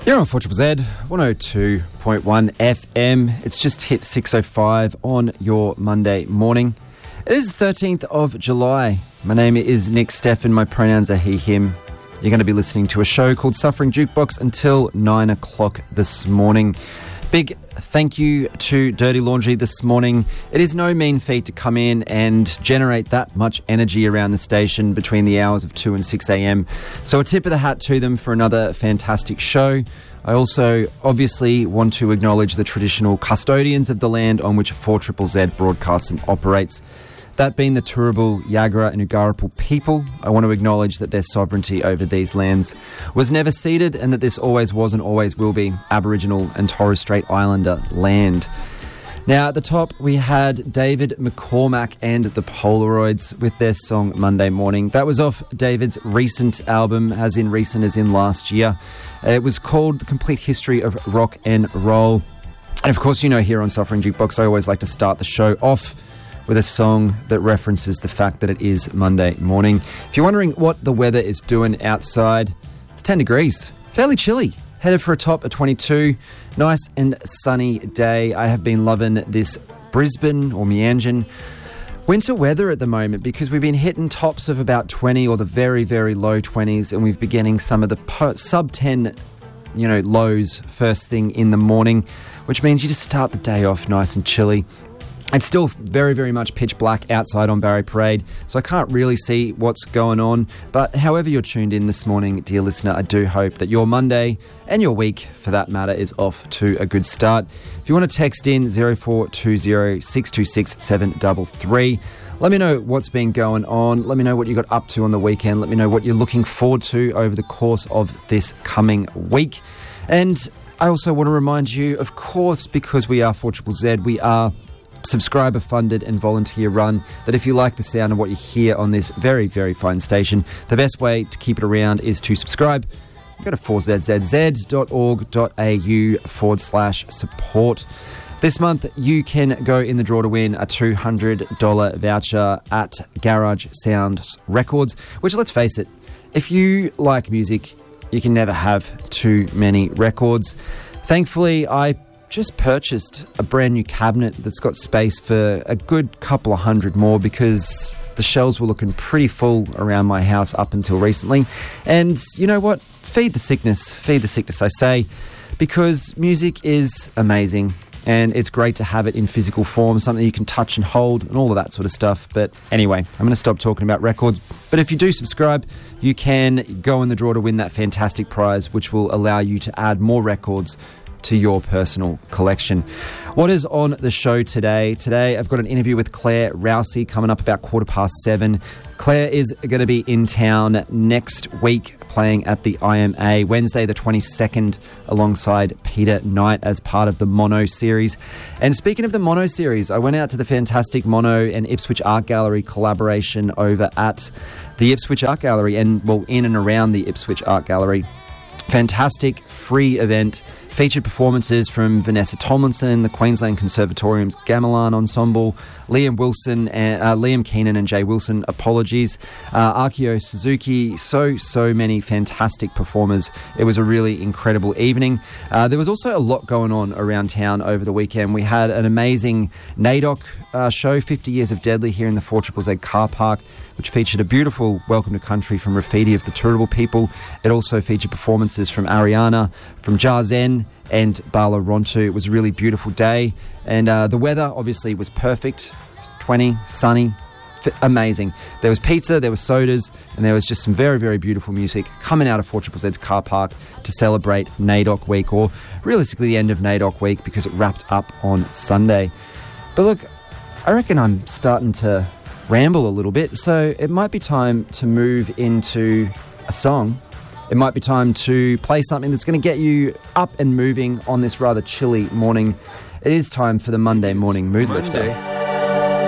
You're on 4ZZZ, 102.1 FM. It's just hit 6:05 on your Monday morning. It is the 13th of July. My name is Nick Steffen. My pronouns are he, him. You're going to be listening to a show called Suffering Jukebox until 9 o'clock this morning. Big thank you to Dirty Laundry this morning. It is no mean feat to come in and generate that much energy around the station between the hours of 2 and 6 a.m. So a tip of the hat to them for another fantastic show. I also obviously want to acknowledge the traditional custodians of the land on which 4ZZZ broadcasts and operates. That being the Turrbal, Yagara and Ugarapul people, I want to acknowledge that their sovereignty over these lands was never ceded and that this always was and always will be Aboriginal and Torres Strait Islander land. Now, at the top, we had David McCormack and the Polaroids with their song Monday Morning. That was off David's recent album, as in recent as in last year. It was called The Complete History of Rock and Roll. And of course, you know, here on Suffering Jukebox, I always like to start the show off with a song that references the fact that it is Monday morning. If you're wondering what the weather is doing outside, it's 10 degrees, fairly chilly. Headed for a top of 22, nice and sunny day. I have been loving this Brisbane or Meanjin winter weather at the moment because we've been hitting tops of about 20 or the very, very low 20s, and we've been getting some of the sub 10, lows first thing in the morning, which means you just start the day off nice and chilly. It's still very, very much pitch black outside on Barry Parade, so I can't really see what's going on. But however you're tuned in this morning, dear listener, I do hope that your Monday and your week, for that matter, is off to a good start. If you want to text in 0420 626 733, let me know what's been going on. Let me know what you got up to on the weekend. Let me know what you're looking forward to over the course of this coming week. And I also want to remind you, of course, because we are 4ZZZ, we are subscriber funded and volunteer run, that if you like the sound of what you hear on this very, very fine station, the best way to keep it around is to subscribe. Go to 4ZZZ.org.au/support. This month you can go in the draw to win a $200 voucher at Garage Sound Records, which, let's face it, if you like music, you can never have too many records. Thankfully, I just purchased a brand new cabinet that's got space for a good couple of hundred more because the shelves were looking pretty full around my house up until recently. And you know what? Feed the sickness, I say, because music is amazing and it's great to have it in physical form, something you can touch and hold and all of that sort of stuff. But anyway, I'm going to stop talking about records. But if you do subscribe, you can go in the draw to win that fantastic prize, which will allow you to add more records to your personal collection. What is on the show today? Today I've got an interview with Claire Rousey coming up about 7:15. Claire is going to be in town next week playing at the IMA Wednesday the 22nd alongside Peter Knight as part of the Mono series. And speaking of the Mono series, I went out to the fantastic Mono and Ipswich Art Gallery collaboration over at the Ipswich Art Gallery and, well, in and around the Ipswich Art Gallery. Fantastic free event. Featured performances from Vanessa Tomlinson, the Queensland Conservatorium's Gamelan Ensemble, Liam Keenan and Jay Wilson, Akio Suzuki, so many fantastic performers. It was a really incredible evening. There was also a lot going on around town over the weekend. We had an amazing NAIDOC show, 50 Years of Deadly, here in the 4ZZZ car park, which featured a beautiful Welcome to Country from Rafidi of the Turrbal people. It also featured performances from Ariana, from Jarzen and Bala Rontu. It was a really beautiful day, and the weather obviously was perfect. 20, sunny, amazing. There was pizza, there was sodas, and there was just some very, very beautiful music coming out of 4ZZZ's car park to celebrate NAIDOC week, or realistically the end of NAIDOC week, because it wrapped up on Sunday. But look, I reckon I'm starting to ramble a little bit, so it might be time to move into a song. It might be time to play something that's going to get you up and moving on this rather chilly morning. It is time for the Monday Morning Mood Lifter.